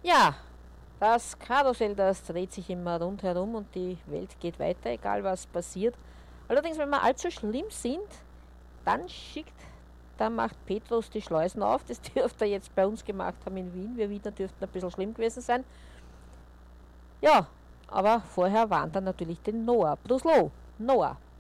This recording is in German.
Ja, das Karussell, das dreht sich immer rundherum und die Welt geht weiter, egal was passiert. Allerdings, wenn wir allzu schlimm sind, dann macht Petrus die Schleusen auf. Das dürfte er jetzt bei uns gemacht haben in Wien. Wir Wiener dürften ein bisschen schlimm gewesen sein. Ja, aber vorher warnt er natürlich den Noah. Bruslo, Noah.